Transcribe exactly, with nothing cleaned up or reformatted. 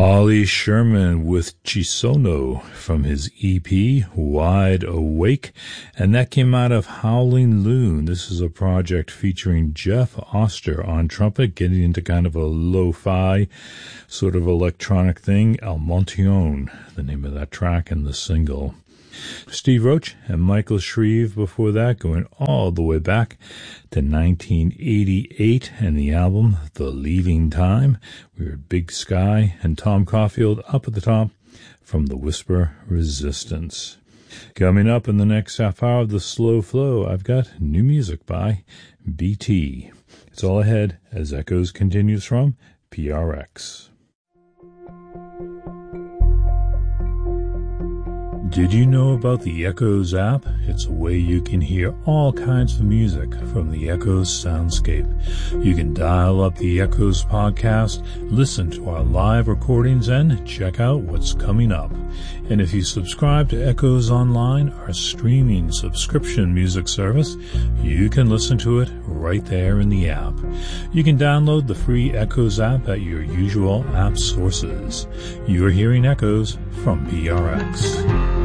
Ollie Sherman with Chisono from his E P, Wide Awake, and that came out of Howling Loon. This is a project featuring Jeff Oster on trumpet, getting into kind of a lo-fi sort of electronic thing. El Montion, the name of that track and the single. Steve Roach and Michael Shreve before that, going all the way back to nineteen eighty-eight and the album The Leaving Time. We heard Big Sky and Tom Caulfield up at the top from The Whisper Resistance. Coming up in the next half hour of the Slow Flow, I've got new music by B T. It's all ahead as Echoes continues from P R X. Did you know about the Echoes app? It's a way you can hear all kinds of music from the Echoes soundscape. You can dial up the Echoes podcast, listen to our live recordings, and check out what's coming up. And if you subscribe to Echoes Online, our streaming subscription music service, you can listen to it right there in the app. You can download the free Echoes app at your usual app sources. You're hearing Echoes from P R X.